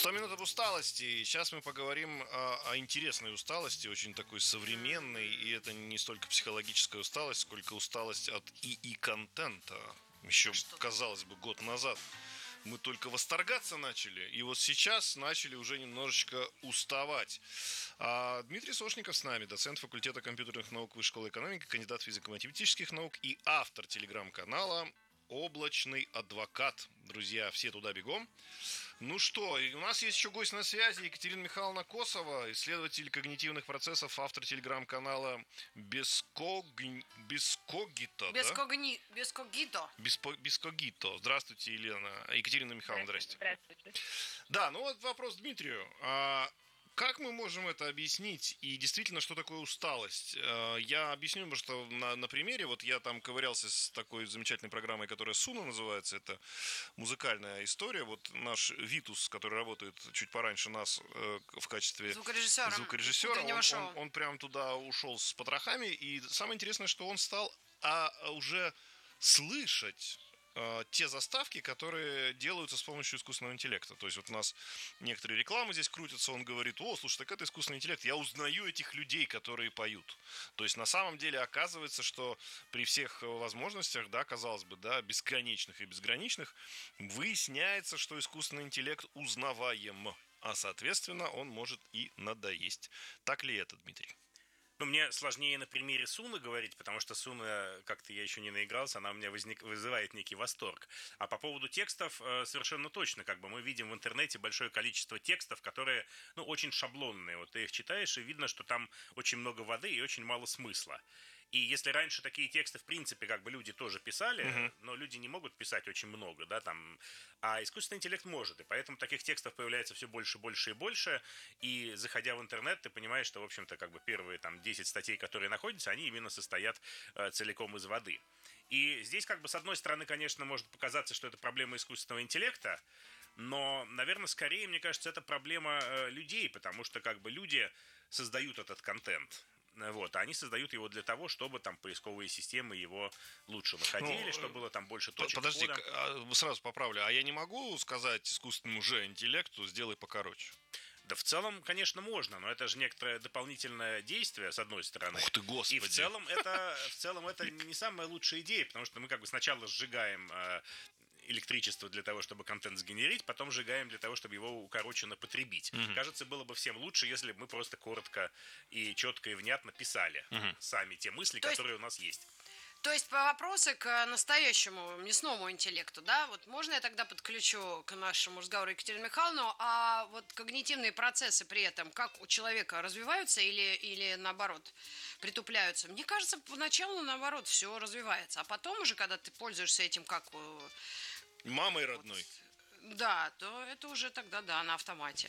100 минут об усталости. Сейчас мы поговорим о интересной усталости, очень такой современной. И это не столько психологическая усталость, сколько усталость от ИИ-контента. Еще, казалось бы, год назад мы только восторгаться начали. И вот сейчас начали уже немножечко уставать. Дмитрий Сошников с нами, доцент факультета компьютерных наук Высшей школы экономики, кандидат физико-математических наук и автор телеграм-канала «Облачный адвокат». Друзья, все туда бегом. Ну что, у нас есть еще гость на связи, Екатерина Михайловна Косова, исследователь когнитивных процессов, автор телеграм-канала Бескогито, Бескогито. Здравствуйте, Екатерина Михайловна, здрасте. Здравствуйте. Да, ну вот вопрос Дмитрию. Как мы можем это объяснить? И действительно, что такое усталость? Я объясню, потому что на примере, вот я там ковырялся с такой замечательной программой, которая Суна называется, это музыкальная история. Вот наш Витус, который работает чуть пораньше нас в качестве звукорежиссера, он прям туда ушел с потрохами. И самое интересное, что он стал уже слышать те заставки, которые делаются с помощью искусственного интеллекта. То есть вот у нас некоторые рекламы здесь крутятся, он говорит: о, слушай, так это искусственный интеллект, я узнаю этих людей, которые поют. То есть на самом деле оказывается, что при всех возможностях, да, казалось бы, да, бесконечных и безграничных, выясняется, что искусственный интеллект узнаваем, а соответственно он может и надоесть. Так ли это, Дмитрий? Ну, мне сложнее на примере Суны говорить, потому что Суна, как-то я еще не наигрался, она у меня вызывает некий восторг. А по поводу текстов совершенно точно, как бы мы видим в интернете большое количество текстов, которые, ну, очень шаблонные. Вот ты их читаешь, и видно, что там очень много воды и очень мало смысла. И если раньше такие тексты, в принципе, как бы люди тоже писали, но люди не могут писать очень много, да, там, а искусственный интеллект может, и поэтому таких текстов появляется все больше, больше и больше, и заходя в интернет, ты понимаешь, что, в общем-то, как бы первые там 10 статей, которые находятся, они именно состоят целиком из воды. И здесь, как бы, с одной стороны, конечно, может показаться, что это проблема искусственного интеллекта, но, наверное, скорее, мне кажется, это проблема людей, потому что, как бы, люди создают этот контент. Вот, а они создают его для того, чтобы там поисковые системы его лучше находили, чтобы было там больше точек подожди, входа. Сразу поправлю, а я не могу сказать искусственному же интеллекту: сделай покороче? Да, в целом, конечно, можно, но это же некоторое дополнительное действие, с одной стороны. Ух ты, Господи! И в целом это не самая лучшая идея, потому что мы как бы сначала сжигаем электричество для того, чтобы контент сгенерить, потом сжигаем для того, чтобы его укороченно потребить. Кажется, было бы всем лучше, если бы мы просто коротко и четко и внятно писали сами те мысли, которые у нас есть. То есть по вопросу к настоящему мясному интеллекту, да, вот можно я тогда подключу к нашему разговору Екатерину Михайловну, а вот когнитивные процессы при этом, как у человека развиваются или наоборот притупляются? Мне кажется, поначалу наоборот все развивается, а потом уже, когда ты пользуешься этим как мамой родной. Да, то это уже тогда, да, на автомате.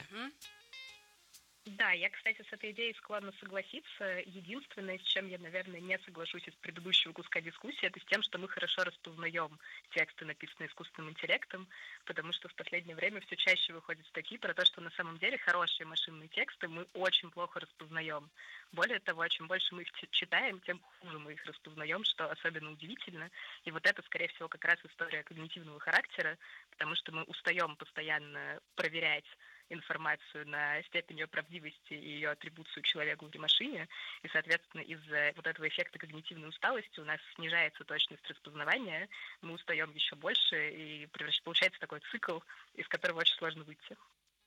Да, я, кстати, с этой идеей склонна согласиться. Единственное, с чем я, наверное, не соглашусь из предыдущего куска дискуссии, это с тем, что мы хорошо распознаем тексты, написанные искусственным интеллектом, потому что в последнее время все чаще выходят статьи про то, что на самом деле хорошие машинные тексты мы очень плохо распознаем. Более того, чем больше мы их читаем, тем хуже мы их распознаем, что особенно удивительно. И вот это, скорее всего, как раз история когнитивного характера, потому что мы устаем постоянно проверять информацию на степень ее правдивости и ее атрибуцию человеку в машине, и, соответственно, из-за вот этого эффекта когнитивной усталости у нас снижается точность распознавания, мы устаем еще больше, и получается такой цикл, из которого очень сложно выйти.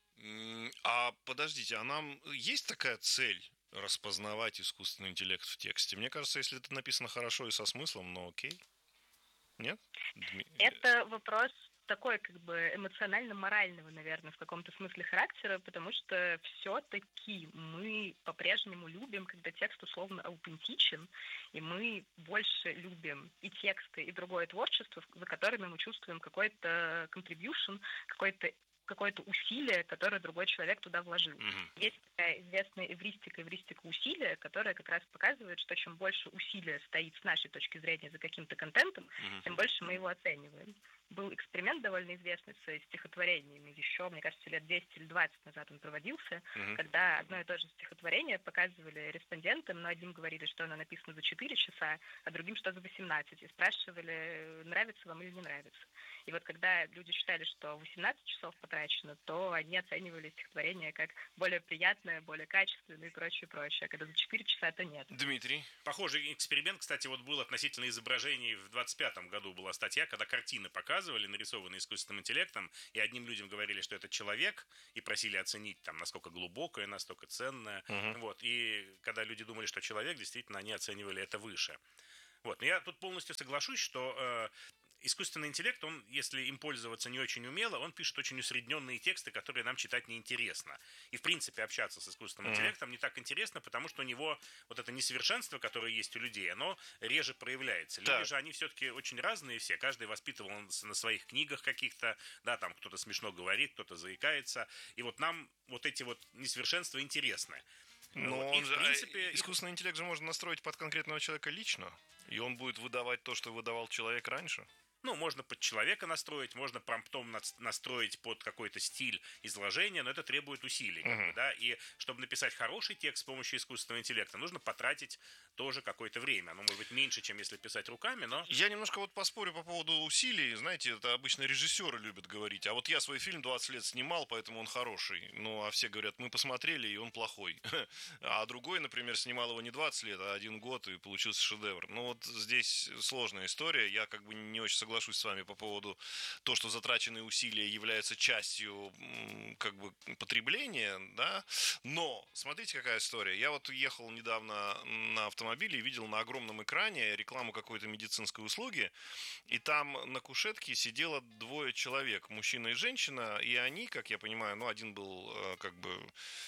А подождите, а нам есть такая цель распознавать искусственный интеллект в тексте? Мне кажется, если это написано хорошо и со смыслом, ну окей. Нет? Это вопрос такой как бы эмоционально-морального, наверное, в каком-то смысле характера, потому что все-таки мы по-прежнему любим, когда текст условно аутентичен, и мы больше любим и тексты, и другое творчество, за которыми мы чувствуем какой-то contribution, какое-то усилие, которое другой человек туда вложил. Есть такая известная эвристика усилия, которая как раз показывает, что чем больше усилия стоит с нашей точки зрения за каким-то контентом, тем больше мы его оцениваем. был эксперимент довольно известный с стихотворениями. Еще, мне кажется, лет 10 или 20 назад он проводился, когда одно и то же стихотворение показывали респондентам, но одним говорили, что оно написано за 4 часа, а другим, что за 18, и спрашивали, нравится вам или не нравится. И вот когда люди считали, что 18 часов потрачено, то они оценивали стихотворение как более приятное, более качественное и прочее, прочее. А когда за 4 часа, то нет. Дмитрий? Похожий эксперимент, кстати, вот был относительно изображений. В 25-м году была статья, когда картины показывали, нарисованные искусственным интеллектом, и одним людям говорили, что это человек, и просили оценить, там, насколько глубокое, насколько ценное. Вот. И когда люди думали, что человек, действительно, они оценивали это выше. Вот. Но я тут полностью соглашусь, что искусственный интеллект, он, если им пользоваться не очень умело, он пишет очень усредненные тексты, которые нам читать неинтересно. И, в принципе, общаться с искусственным интеллектом не так интересно, потому что у него вот это несовершенство, которое есть у людей, оно реже проявляется. Люди же, они все-таки очень разные все. Каждый воспитывал на своих книгах каких-то, да, там кто-то смешно говорит, кто-то заикается. И вот нам вот эти вот несовершенства интересны. Но вот. он И, же, в принципе, искусственный интеллект же можно настроить под конкретного человека лично, и он будет выдавать то, что выдавал человек раньше. Ну, можно под человека настроить, можно промптом настроить под какой-то стиль изложения, но это требует усилий, как бы, да, и чтобы написать хороший текст с помощью искусственного интеллекта, нужно потратить тоже какое-то время. Оно может быть меньше, чем если писать руками, но... Я немножко вот поспорю по поводу усилий. Знаете, это обычно режиссеры любят говорить. А вот я свой фильм 20 лет снимал, поэтому он хороший. Ну, а все говорят, мы посмотрели, и он плохой. А другой, например, снимал его не 20 лет, а 1 год, и получился шедевр. Ну, вот здесь сложная история. Я как бы не очень соглашусь с вами по поводу того, что затраченные усилия являются частью как бы потребления, да. Но, смотрите, какая история. Я вот ехал недавно на автомобиле и видел на огромном экране рекламу какой-то медицинской услуги, и там на кушетке сидело 2 человек, мужчина и женщина, и они, как я понимаю, ну, один был как бы,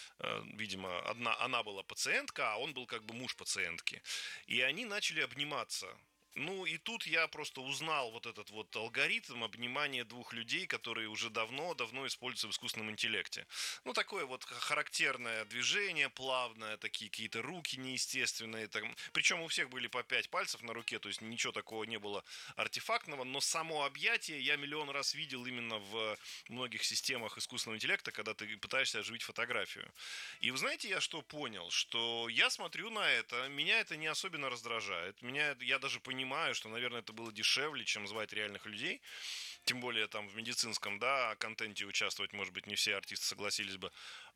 видимо, она была пациентка, а он был как бы муж пациентки. И они начали обниматься. Ну, и тут я просто узнал вот этот вот алгоритм обнимания 2 людей, которые уже давно используются в искусственном интеллекте. Ну, такое вот характерное движение, плавное, такие какие-то руки неестественные. Там. Причем у всех были по 5 пальцев на руке, то есть ничего такого не было артефактного, но само объятие я миллион раз видел именно в многих системах искусственного интеллекта, когда ты пытаешься оживить фотографию. И вы знаете, я что понял? Что я смотрю на это, меня это не особенно раздражает, я даже понимаю, что, наверное, это было дешевле, чем звать реальных людей. Тем более там в медицинском, да, контенте участвовать, может быть, не все артисты согласились бы.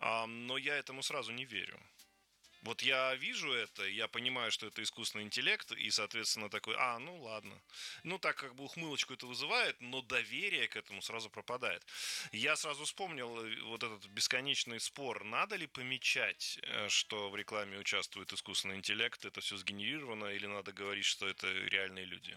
Но я этому сразу не верю. Вот я вижу это, я понимаю, что это искусственный интеллект, и, соответственно, такой, ну ладно. Ну, так как бы ухмылочку это вызывает, но доверие к этому сразу пропадает. Я сразу вспомнил вот этот бесконечный спор, надо ли помечать, что в рекламе участвует искусственный интеллект, это все сгенерировано, или надо говорить, что это реальные люди?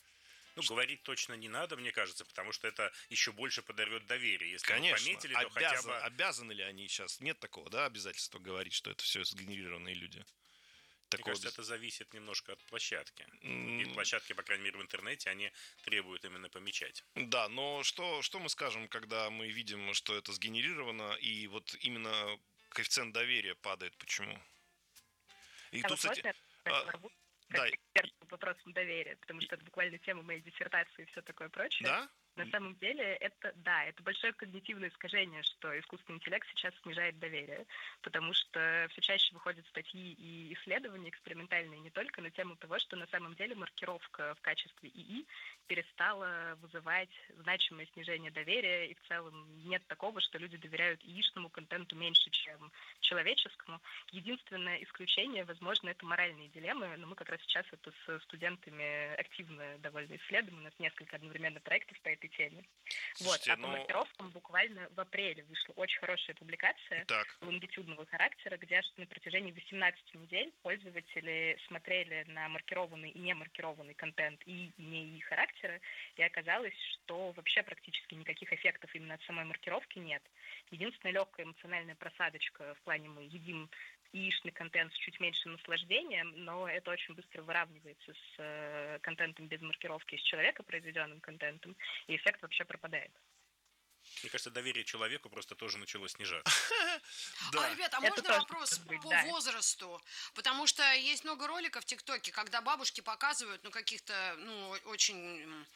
Ну, говорить точно не надо, мне кажется, потому что это еще больше подорвет доверие. Если Конечно, вы пометили, то хотя бы... обязаны ли они сейчас? Нет такого, да, обязательства говорить, что это все сгенерированные люди? Мне кажется, это зависит немножко от площадки. И площадки, по крайней мере, в интернете, они требуют именно помечать. Да, но что мы скажем, когда мы видим, что это сгенерировано, и вот именно коэффициент доверия падает? Почему? И тут, кстати... Как эксперт по вопросам доверия, потому что это буквально тема моей диссертации и все такое прочее. Да? На самом деле, это большое когнитивное искажение, что искусственный интеллект сейчас снижает доверие, потому что все чаще выходят статьи и исследования экспериментальные не только на тему того, что на самом деле маркировка в качестве ИИ перестала вызывать значимое снижение доверия, и в целом нет такого, что люди доверяют ИИшному контенту меньше, чем человеческому. Единственное исключение, возможно, это моральные дилеммы, но мы как раз сейчас это с студентами активно довольно исследуем, у нас несколько одновременно проектов по этой теме. Слушайте, по маркировкам буквально в апреле вышла очень хорошая публикация лонгитюдного характера, где на протяжении 18 недель пользователи смотрели на маркированный и не маркированный контент и не ИИ характера, и оказалось, что вообще практически никаких эффектов именно от самой маркировки нет. Единственная легкая эмоциональная просадочка в плане мы едим яичный контент с чуть меньшим наслаждением, но это очень быстро выравнивается с контентом без маркировки, с человека произведенным контентом, и эффект вообще пропадает. Мне кажется, доверие человеку просто тоже начало снижаться. Ребята, а можно вопрос по возрасту? Потому что есть много роликов в ТикТоке, когда бабушки показывают, каких-то, очень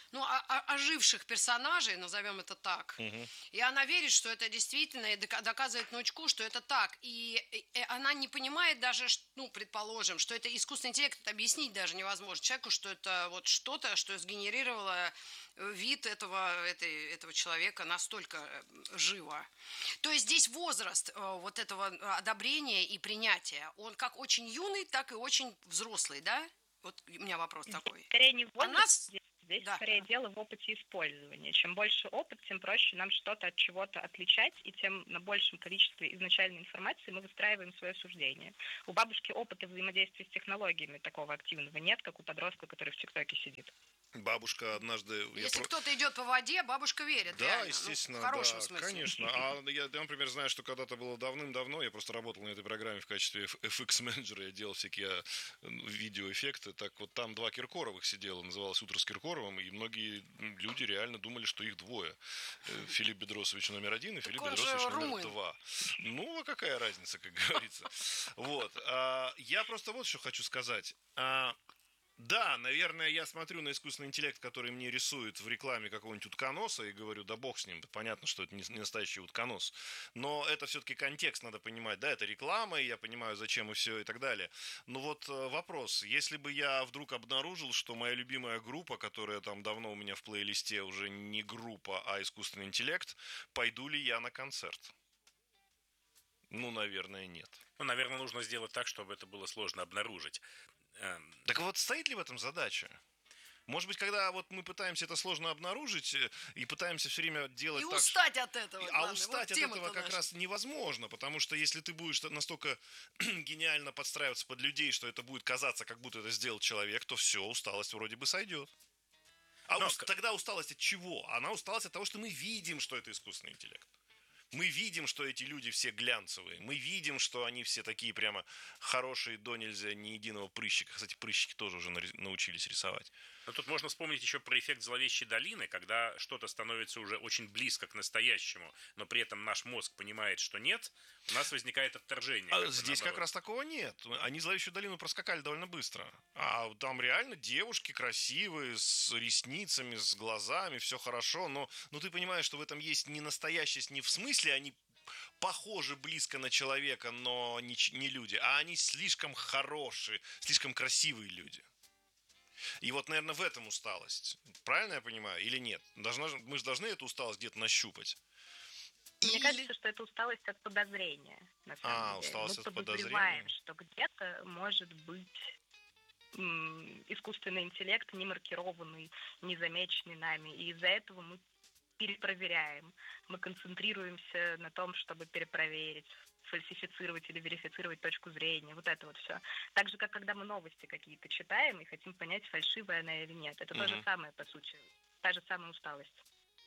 ну, оживших персонажей, назовем это так. И она верит, что это действительно, и доказывает научку, что это так. И она не понимает даже, ну, предположим, что это искусственный интеллект, это объяснить даже невозможно человеку, что это вот что-то, что сгенерировало вид этого человека настолько живо. То есть здесь возраст вот этого одобрения и принятия, он как очень юный, так и очень взрослый, да? Вот у меня вопрос такой. Скорее не возраст, здесь да. Скорее дело в опыте использования. Чем больше опыт, тем проще нам что-то от чего-то отличать, и тем на большем количестве изначальной информации мы выстраиваем свое суждение. У бабушки опыта взаимодействия с технологиями такого активного нет, как у подростка, который в ТикТоке сидит. Бабушка однажды... Если кто-то идет по воде, бабушка верит. Да, реально. естественно, в хорошем да, смысле. конечно. А я, например, знаю, что когда-то было давным-давно, я просто работал на этой программе в качестве FX-менеджера, я делал всякие видеоэффекты. Так вот там 2 Киркоровых сидело, называлось «Утро с Киркоровым», и многие люди реально думали, что их двое. Филипп Бедросович номер 1 и Филипп Бедросович номер 2. Ну, а какая разница, как говорится. Вот. Я просто вот что хочу сказать. Да, наверное, я смотрю на искусственный интеллект, который мне рисует в рекламе какого-нибудь утконоса и говорю, да бог с ним, понятно, что это не настоящий утконос. Но это все-таки контекст надо понимать. Да, это реклама, и я понимаю, зачем и все, и так далее. Но вот вопрос, если бы я вдруг обнаружил, что моя любимая группа, которая там давно у меня в плейлисте уже не группа, а искусственный интеллект, пойду ли я на концерт? Ну, наверное, нет. Ну, наверное, нужно сделать так, чтобы это было сложно обнаружить. Так вот, стоит ли в этом задача? Может быть, когда вот мы пытаемся это сложно обнаружить и пытаемся все время делать и так... устать от этого. А устать от этого как раз невозможно, потому что если ты будешь настолько гениально подстраиваться под людей, что это будет казаться, как будто это сделал человек, то все, усталость вроде бы сойдет. Тогда усталость от чего? Она усталость от того, что мы видим, что это искусственный интеллект. Мы видим, что эти люди все глянцевые. Мы видим, что они все такие прямо хорошие до нельзя, ни единого прыщика. Кстати, прыщики тоже уже научились рисовать. Но тут можно вспомнить еще про эффект зловещей долины, когда что-то становится уже очень близко к настоящему, но при этом наш мозг понимает, что нет, у нас возникает отторжение. А здесь как раз такого нет. Они зловещую долину проскакали довольно быстро. А там реально девушки красивые, с ресницами, с глазами, все хорошо, но ты понимаешь, что в этом есть не настоящесть, не в смысле они похожи близко на человека, но не люди, а они слишком хорошие, слишком красивые люди. И вот, наверное, в этом усталость. Правильно я понимаю? Или нет? Мы же должны эту усталость где-то нащупать. Мне кажется, что это усталость от подозрения, на самом деле. Усталость от подозреваем, что где-то может быть искусственный интеллект, не маркированный, незамеченный нами. И из-за этого мы перепроверяем. Мы концентрируемся на том, чтобы перепроверить, фальсифицировать или верифицировать точку зрения. Вот это вот все. Так же, как когда мы новости какие-то читаем и хотим понять, фальшивая она или нет. Это то же самое, по сути. Та же самая усталость.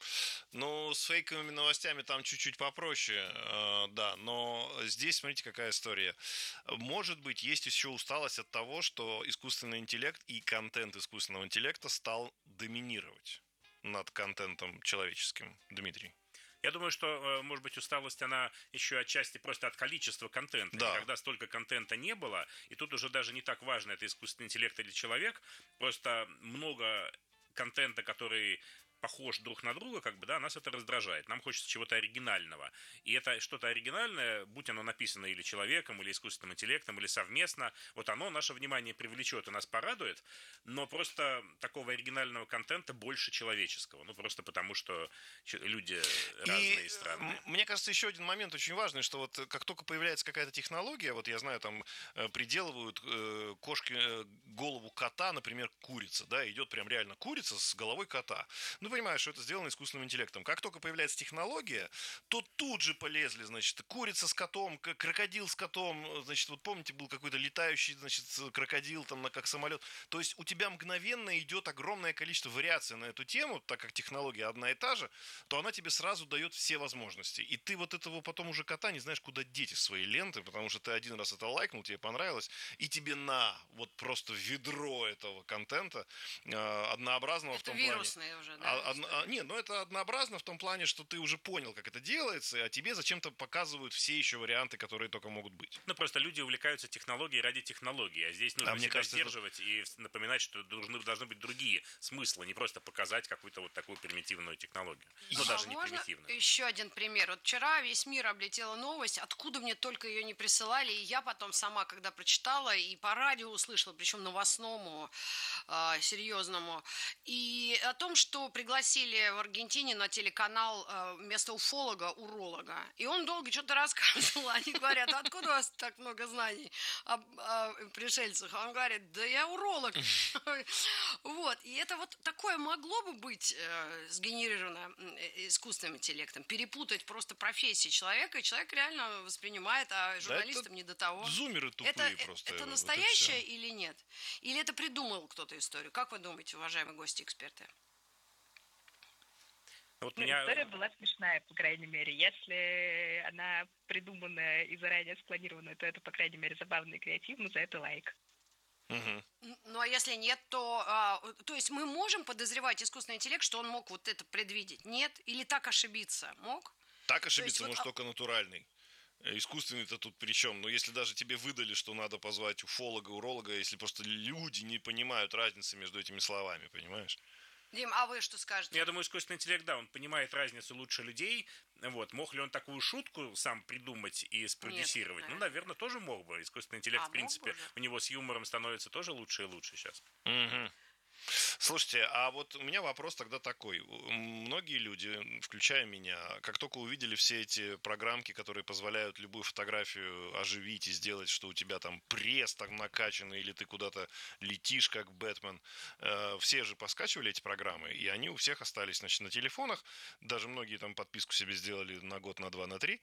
Ну, с фейковыми новостями там чуть-чуть попроще, да, но здесь, смотрите, какая история. Может быть, есть еще усталость от того, что искусственный интеллект и контент искусственного интеллекта стал доминировать над контентом человеческим. Дмитрий? Я думаю, что, может быть, усталость, она еще отчасти просто от количества контента. Да. Когда столько контента не было, и тут уже даже не так важно, это искусственный интеллект или человек, просто много контента, который похож друг на друга, как бы, да, нас это раздражает. Нам хочется чего-то оригинального. И это что-то оригинальное, будь оно написано или человеком, или искусственным интеллектом, или совместно, вот оно наше внимание привлечет и нас порадует, но просто такого оригинального контента больше человеческого. Ну, просто потому, что люди разные и странные. Мне кажется, еще один момент очень важный, что вот как только появляется какая-то технология, вот я знаю, там приделывают кошке голову кота, например, курица, да, идет прям реально курица с головой кота. Ну, понимаешь, что это сделано искусственным интеллектом. Как только появляется технология, то тут же полезли, значит, курица с котом, крокодил с котом, значит, вот помните, был какой-то летающий, значит, крокодил там, как самолет. То есть у тебя мгновенно идет огромное количество вариаций на эту тему, так как технология одна и та же, то она тебе сразу дает все возможности. И ты вот этого потом уже кота не знаешь, куда деть из своей ленты, потому что ты один раз это лайкнул, тебе понравилось, и тебе вот просто ведро этого контента однообразного это в том вирусные плане. уже, да? Не, ну это однообразно в том плане, что ты уже понял, как это делается, а тебе зачем-то показывают все еще варианты, которые только могут быть. Ну, просто люди увлекаются технологией ради технологии, а здесь нужно мне себя кажется, сдерживать и напоминать, что должны быть другие смыслы, не просто показать какую-то вот такую примитивную технологию. Ну, даже не можно примитивную. еще один пример? Вот вчера весь мир облетела новость, откуда мне только ее не присылали, и я потом сама, когда прочитала, и по радио услышала, причем новостному, серьезному, и о том, что пригласили в Аргентине на телеканал вместо уфолога уролога. И он долго что-то рассказывал. Они говорят: откуда у вас так много знаний о пришельцах? А он говорит: да я уролог. Вот. И это вот такое могло бы быть сгенерировано искусственным интеллектом. Перепутать просто профессии человека, и человек реально воспринимает, а журналистам не до того. Зумеры тупые просто. Это настоящее или нет? Или это придумал кто-то историю? Как вы думаете, уважаемые гости-эксперты? Вот История была смешная, по крайней мере. Если она придуманная и заранее спланированная, то это, по крайней мере, забавно и креативно, за это лайк. Угу. Ну, а если нет, то... то есть мы можем подозревать искусственный интеллект, что он мог вот это предвидеть? Нет? Или так ошибиться? Мог? Так ошибиться может вот, только натуральный. Искусственный-то тут при чем? Но если даже тебе выдали, что надо позвать уфолога, уролога, если просто люди не понимают разницы между этими словами, понимаешь? Дим, а вы что скажете? Я думаю, искусственный интеллект, да, он понимает разницу лучше людей. Вот. Мог ли он такую шутку сам придумать и спродюсировать? Нет, ну, наверное, тоже мог бы. Искусственный интеллект, в принципе, у него с юмором становится тоже лучше и лучше сейчас. Угу. Слушайте, а вот у меня вопрос тогда такой. Многие люди, включая меня, как только увидели все эти программки, которые позволяют любую фотографию оживить и сделать, что у тебя там пресс так накачанный, или ты куда-то летишь, как Бэтмен, все же поскачивали эти программы, и они у всех остались, значит, на телефонах. Даже многие там подписку себе сделали на год, на 2, на 3,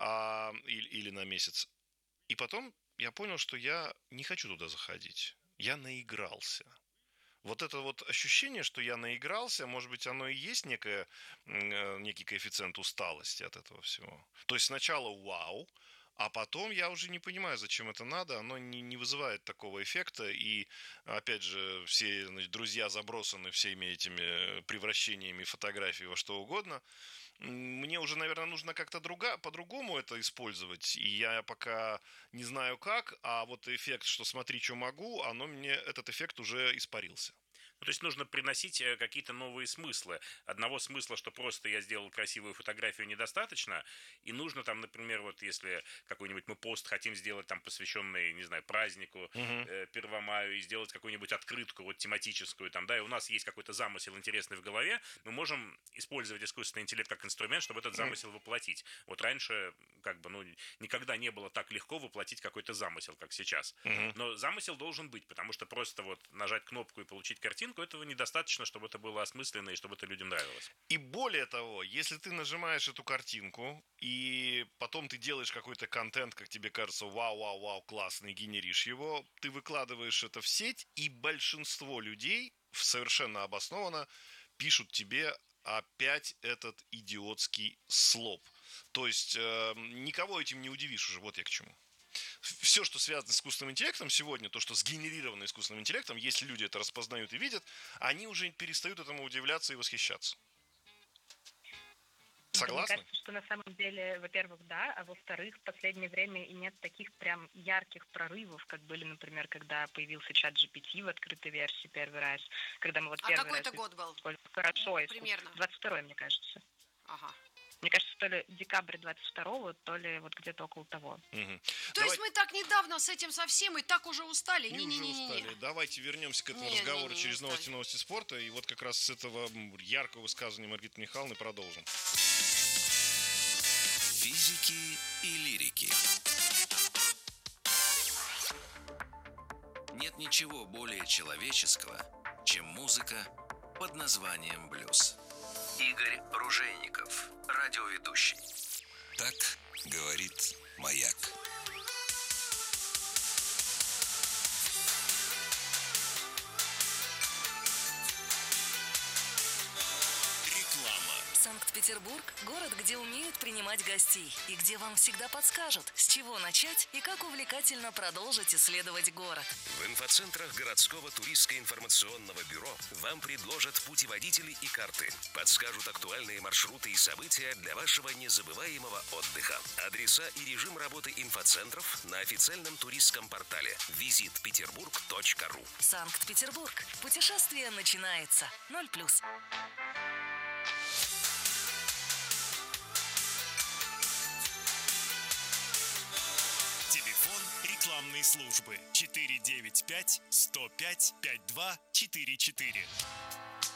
или на месяц. И потом я понял, что я не хочу туда заходить. Я наигрался. Вот это вот ощущение, что я наигрался, может быть, оно и есть некий коэффициент усталости от этого всего. То есть сначала вау, а потом я уже не понимаю, зачем это надо, оно не вызывает такого эффекта, и, опять же, все, значит, друзья забросаны всеми этими превращениями фотографий во что угодно. Мне уже, наверное, нужно как-то по-другому это использовать, и я пока не знаю как, а вот эффект, что смотри, что могу, этот эффект уже испарился. Ну, то есть нужно приносить какие-то новые смыслы. Одного смысла, что просто я сделал красивую фотографию, недостаточно. И нужно там, например, вот если какой-нибудь мы пост хотим сделать там посвященный, не знаю, празднику, 1 мая, и сделать какую-нибудь открытку вот тематическую там, да, и у нас есть какой-то замысел интересный в голове, мы можем использовать искусственный интеллект как инструмент, чтобы этот замысел воплотить. Вот раньше как бы, никогда не было так легко воплотить какой-то замысел, как сейчас. Но замысел должен быть, потому что просто вот нажать кнопку и получить картинку, этого недостаточно, чтобы это было осмысленно и чтобы это людям нравилось. И более того, если ты нажимаешь эту картинку, и потом ты делаешь какой-то контент, как тебе кажется, вау, классный, генеришь его, ты выкладываешь это в сеть, и большинство людей совершенно обоснованно пишут тебе опять этот идиотский слоп. То есть никого этим не удивишь уже, вот я к чему. Все, что связано с искусственным интеллектом сегодня, то, что сгенерировано искусственным интеллектом, если люди это распознают и видят, они уже перестают этому удивляться и восхищаться. Согласны? Мне кажется, что на самом деле, во-первых, да, а во-вторых, в последнее время и нет таких прям ярких прорывов, как были, например, когда появился чат GPT в открытой версии первый раз, когда мы вот первый раз... какой это год был? Хорошо, примерно. 22-й, мне кажется. Ага. Мне кажется, то ли декабрь 22-го, то ли вот где-то около того. То есть мы так недавно с этим совсем и так уже устали? Не. Давайте вернемся к этому разговору через новости спорта. И вот как раз с этого яркого высказывания Маргариты Михайловны продолжим. Физики и лирики. Нет ничего более человеческого, чем музыка под названием блюз. Игорь Ружейников, радиоведущий. Так говорит «Маяк». Реклама. Санкт-Петербург – город, где умеют принимать гостей и где вам всегда подскажут, с чего начать и как увлекательно продолжить исследовать город. В инфоцентрах городского туристско-информационного бюро вам предложат путеводители и карты, подскажут актуальные маршруты и события для вашего незабываемого отдыха. Адреса и режим работы инфоцентров на официальном туристском портале visitpeterburg.ru. Санкт-Петербург. Путешествие начинается. 0+. Телефон рекламной службы 495 105 5244.